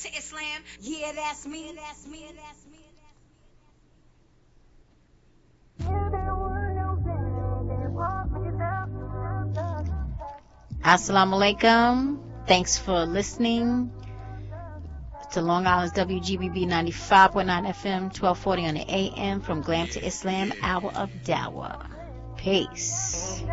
to Islam. Yeah, that's me. That's me. That's me. Assalamu alaikum. Thanks for listening to Long Island's WGBB 95.9 FM, 1240 on the AM, from Glam to Islam, Hour of Dawah. Peace.